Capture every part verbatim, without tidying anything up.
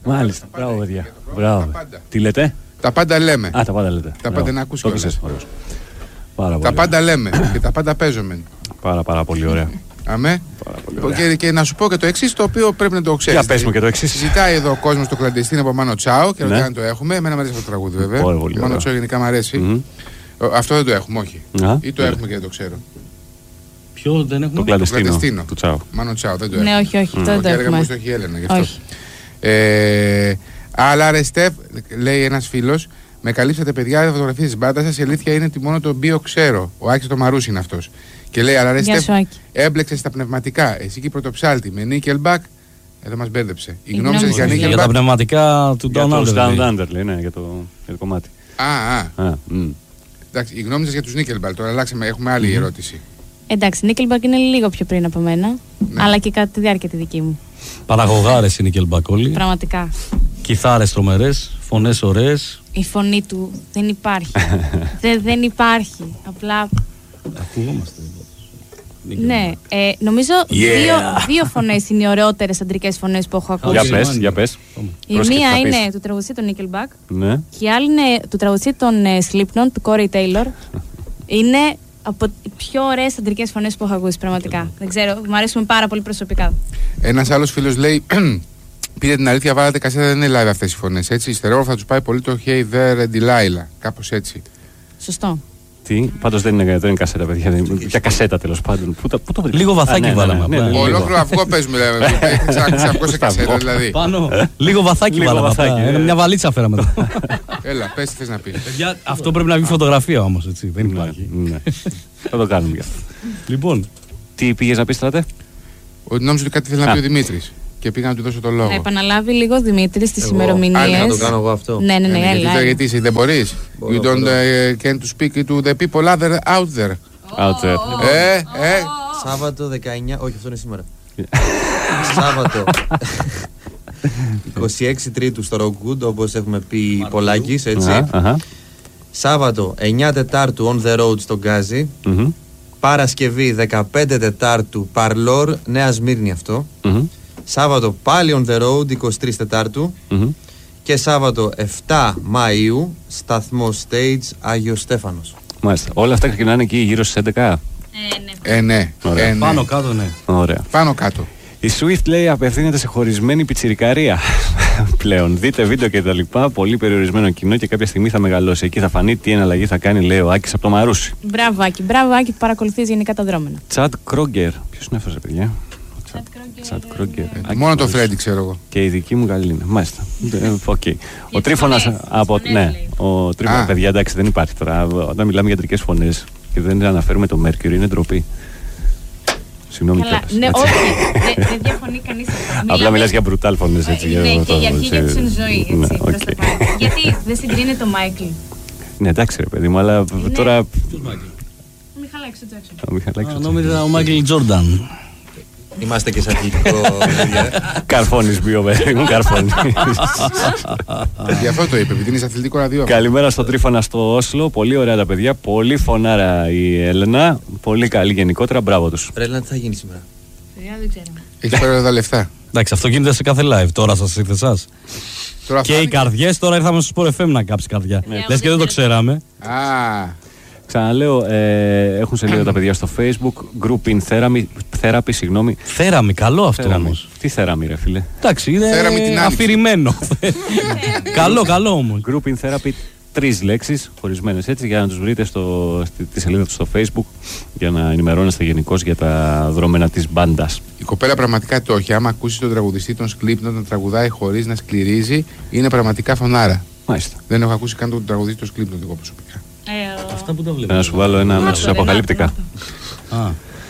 Μάλιστα. Μπράβο, παιδιά. Μπράβο. Τι λέτε? Τα πάντα λέμε. Α, τα πάντα λέτε. Τα πάντα να ακούσει κιόλας. Τα πάντα λέμε και τα πάντα παίζουμε. Πάρα πάρα πολύ ωραία. Αμέ. Και, και να σου πω και το εξής, το οποίο πρέπει να το ξέρεις. Για πες μου και το εξής. Ζητάει εδώ ο κόσμος το κλαντεστίν από Μάνο Τσάο και ρωτάει αν το έχουμε. Εμένα μου αρέσει αυτό το τραγούδι βέβαια. Μάνο Τσάο γενικά μου αρέσει. Αυτό δεν το έχουμε, όχι. Ή το έχουμε και δεν το ξέρω. Ποιο δεν έχουμε? Το κλαντεστίνο του Τσάο. Μάνο Τσάο, δεν το έχουμε. Ναι, όχι, όχι. Δεν το έχουμε. Το έχει η Έλενα γι' αυτό. Αλλά ρε Στεφ, λέει ένας φίλος, με καλύψατε παιδιά φωτογραφίες της μπάντας σας. Η αλήθεια είναι ότι μόνο τον Μπίο ξέρω. Ο Άκης το Μαρούσι είναι αυτός. Και λέει, αλλά ρε Στεφ, έμπλεξε στα πνευματικά. Εσύ και η πρωτοψάλτη με Nickelback. Εδώ μας μπέρδεψε. Η γνώμη σας για Nickelback? Για τα πνευματικά του Down Under. Down Under, λέει, ναι, για το κομμάτι. Α, α. Εντάξει, η γνώμη σας για τους Nickelback. Τώρα αλλάξαμε, έχουμε άλλη ερώτηση. Εντάξει, Nickelback είναι λίγο πιο πριν από μένα. Αλλά και κατά τη διάρκεια τη δική μου. Παραγωγάρες είναι Nickelback όλοι. Πραγματικά. Κιθάρες τρομερές, φωνές ωραίες. Η φωνή του δεν υπάρχει. Δε, δεν υπάρχει. Απλά. Ακούγόμαστε. Ναι, ε, νομίζω yeah. δύο, δύο φωνές είναι οι ωραιότερες αντρικές φωνές που έχω ακούσει. Για πες, για πες. Η Πρόσχε, μία είναι του τραγουδιστή των Nickelback. Ναι. Και η άλλη είναι του τραγουδιστή των uh, Slipknot, του Corey Taylor. Είναι από τις πιο ωραίες αντρικές φωνές που έχω ακούσει, πραγματικά. Δεν ξέρω, μου αρέσουν πάρα πολύ προσωπικά. Ένας άλλος φίλος λέει, πείτε την αλήθεια, βάλατε κασέτα, δεν είναι live αυτές οι φωνές, έτσι. Ιστερόγραφα θα τους πάει πολύ το Hey There Delilah, κάπως έτσι. Σωστό. Τι, πάντως δεν είναι, δεν είναι κασέτα, παιδιά. Για κασέτα τέλος πάντων. Πού, πού το λίγο βαθάκι βάλαμε. Ολόκληρο αυγό παίζουμε, λέμε. Έχει αυγό σε κασέτα, δηλαδή. Πάνω, λίγο βαθάκι βάλαμε. Μια βαλίτσα φέραμε. Έλα, πες τι θες να πεις. Αυτό πρέπει να βγει φωτογραφία όμως, έτσι. Δεν υπάρχει. Θα το κάνουμε γι' αυτό. Λοιπόν. Τι πήγες να πεις, Στράτε? Ότι νόμιζα ότι κάτι θέλει να πει ο Δημήτρης. Και πήγα να του δώσω το λόγο. Να επαναλάβει λίγο ο Δημήτρης τις ημερομηνίες. Αν να το κάνω εγώ αυτό. Ναι, ναι, ναι, ναι έλα. Γιατί, γιατί εσύ δεν μπορείς. You don't uh, can to speak to the people other out there. Out there. Ε, ε. Σάββατο δεκαεννιά, όχι αυτό είναι σήμερα. Σάββατο είκοσι έξι Τρίτου στο Rockwood, όπως έχουμε πει Πολάκης, έτσι. Σάββατο εννιά Τετάρτου on the road στο Γκάζι. Παρασκευή δεκαπέντε Τετάρτου Παρλόρ, Νέα Σμύρνη αυτό. Σάββατο πάλι on the road είκοσι τρεις Τετάρτου. Mm-hmm. Και Σάββατο εφτά Μαΐου σταθμό Stage Άγιος Στέφανος. Μάλιστα. Όλα αυτά ξεκινάνε εκεί γύρω στις έντεκα. Ε, ναι. Ε, ναι. Ωραία. Ε, ναι. Πάνω κάτω, ναι. Ωραία. Πάνω κάτω. Η Swift λέει απευθύνεται σε χωρισμένη πιτσιρικαρία πλέον. Δείτε βίντεο και τα λοιπά. Πολύ περιορισμένο κοινό και κάποια στιγμή θα μεγαλώσει. Εκεί θα φανεί τι εναλλαγή θα κάνει, λέει ο Άκης από το Μαρούσι. Μπράβο, Άκη. Μπράβο, Άκη, που παρακολουθείς γενικά τα δρόμενα. Τσαντ Κρόγκερ. Ποιος είναι αυτός, παιδιά? Τσαντ Κρόγκερ. Μόνο το Φρέντι ξέρω εγώ. Και η δική μου καλή είναι. Μάλιστα. Okay. Ο Τρίφωνας από. Ναι, ο Τρίφωνας, παιδιά, εντάξει, δεν υπάρχει τώρα. Όταν μιλάμε για αντρικές φωνές και δεν αναφέρουμε το Mercury, είναι ντροπή. Συγγνώμη κιόλας. Ναι, όχι. Δεν διαφωνεί κανείς. Απλά μιλάς για μπρουτάλ φωνές, έτσι. Ναι, και η αρχή για την ζωή, έτσι. Γιατί δεν συγκρίνεται το Μάικλ? Ναι, εντάξει, ρε παιδί μου, αλλά τώρα. Ο Μιχαλάκης ο Τζάξον. Ο Μιχαλάκης. Νόμιζα ο Μάικλ Τζόρνταν. Είμαστε και σε αθλητικό. Καρφώνεις bio, παιδί μου, καρφώνεις. Γι' αυτό το είπε, επειδή είναι σε αθλητικό ραδιό. Καλημέρα στο Τρίφωνα στο Όσλο. Πολύ ωραία τα παιδιά. Πολύ φωνάρα η Έλενα. Πολύ καλή γενικότερα. Μπράβο τους. Ρε Έλενα, τι θα γίνει σήμερα? Δεν ξέρω. Έχει πάρει τα λεφτά. Εντάξει, αυτό γίνεται σε κάθε live. Τώρα σας ήρθε εσάς. Και οι καρδιές τώρα ήρθαμε στο Sport εφ εμ να κάψει καρδιά. Λες και δεν το ξέραμε. Α. Ξαναλέω, ε, έχουν σελίδα τα παιδιά στο Facebook. Group in Therapy, therapy συγγνώμη. Θέραμι, καλό αυτό όμως. Τι θέραμι, ρε φίλε? Εντάξει, είναι αφηρημένο. Καλό, καλό όμως. Group in Therapy, τρεις λέξεις χωρισμένες έτσι, για να τους βρείτε στο, στη, τη σελίδα του στο Facebook, για να ενημερώνεστε γενικώς για τα δρόμενα της μπάντας. Η κοπέλα πραγματικά το έχει. Άμα ακούσει τον τραγουδιστή των Slipknot να τραγουδάει χωρίς να σκληρίζει, είναι πραγματικά φωνάρα. Μάλιστα. Δεν έχω ακούσει καν τον τραγουδιστή των Slipknot εγώ προσωπικά. Ε, ο... Αυτά που τα βλέπω. Να σου βάλω ένα με τους αποκαλύπτικα. Α.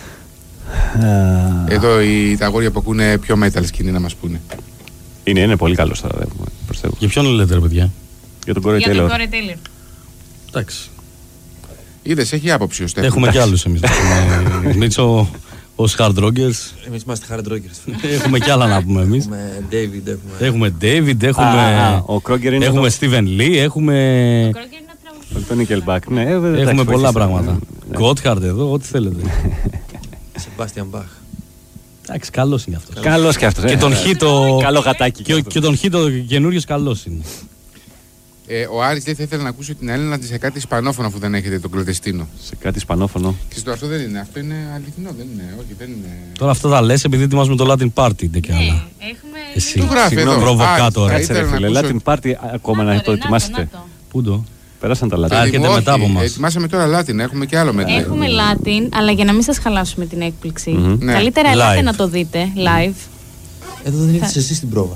Εδώ οι, τα αγόρια που ακούνε πιο metal σκηνή να μας πούνε. Είναι, είναι πολύ καλός τώρα, πιστεύω. Για ποιον λέτε, ρε παιδιά? Για τον Corey Taylor. Για τον Corey Taylor. Εντάξει. Είδες, έχει άποψη ο Στέφανος. Έχουμε κι άλλους εμείς. Μίτσο ως hard rockers. Εμείς είμαστε hard rockers. Έχουμε κι άλλα να πούμε εμείς. Έχουμε David, έχουμε... Έχουμε David, έχουμε... Ο Kroger είναι... Έχουμε Steven Lee, έχουμε... Το Nickelback, ναι. Έχουμε πολλά πράγματα. Gotthard εδώ, ό,τι θέλετε. Sebastian Bach. Εντάξει, καλός είναι αυτός. Καλός και αυτός. Και τον Χίτο. Καλό γατάκι. Και, και τον Χίτο καινούριος καλός είναι. Ε, ο Άρης λέει θα ήθελε να ακούσει την Έλληνα σε κάτι ισπανόφωνο αφού δεν έχετε τον κλωτεστίνο. Σε κάτι ισπανόφωνο. Και στο αυτό δεν είναι. Αυτό είναι αληθινό, δεν είναι. Όχι, δεν είναι. Τώρα αυτό θα λες επειδή ετοιμάζουμε το Latin Party. Δεν και άλλα. Ναι, έχουμε. Εσύ. Το γράφει εδώ. Προβοκάτορα. Έτσι ρε φίλε, Latin Party ακόμα να το ετοιμάσετε. Πού το. Πέρασαν τα Latin. Έρχεται μετά από μας. Ετοιμάσαμε τώρα Latin, έχουμε και άλλο μετά. Έχουμε Latin, αλλά για να μην σας χαλάσουμε την έκπληξη. Καλύτερα ελάτε να το δείτε live. Εδώ δεν ήρθες εσύ στην πρόβα.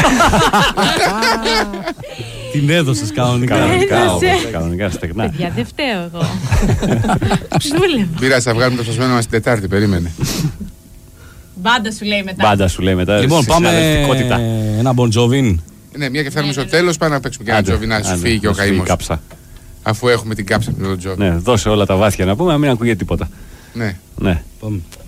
Την έδωσες κανονικά. Κανονικά όμως, κανονικά στεγνά. Παιδιά, δεν φταίω εγώ. Τους δούλευα. Πειράζει, θα βγάλουμε το σπασμένο μας την Τετάρτη, περίμενε. Μπάντα σου λέει μετά. Μπάντα σου λέει μετά. Λοιπόν, πάμε ένα Bon Jovi. Ναι, μια και φτάνουμε στο τέλος, πάμε να παίξουμε και ένα Jovi να σου φύγει και ο καημός. Αφού έχουμε την κάψα από τον Jovi. Ναι, δώσε όλα τα βάθια να πούμε, να μην ακούγεται τίποτα. Ναι. Ναι. Πάμε.